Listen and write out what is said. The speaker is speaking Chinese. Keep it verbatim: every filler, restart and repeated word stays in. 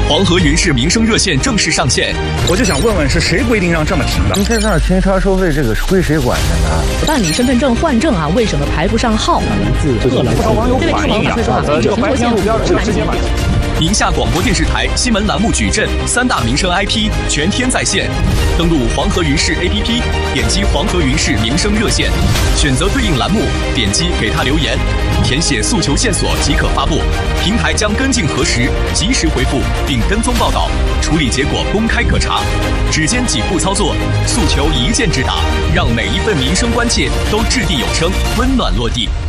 黄河云市民生热线正式上线。 我就想问问，是谁规定让这么停的？ 您在这儿停车收费，这个是归谁管的呢？ 办理身份证换证啊，为什么排不上号？ 不少网友反映啊，这个白天路标是直接买。 宁夏广播电视台新闻栏目矩阵三大民生 I P 全天在线，登录黄河云市 A P P， 点击黄河云市民生热线，选择对应栏目，点击给他留言，填写诉求线索即可发布。平台将跟进核实，及时回复并跟踪报道，处理结果公开可查。只见几步操作，诉求一键直达，让每一份民生关切都掷地有声，温暖落地。